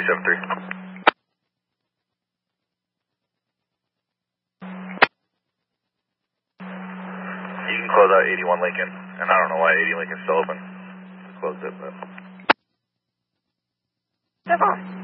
373. You can close out 81 Lincoln, and I don't know why 80 Lincoln's still open. Closed it, but... Step on.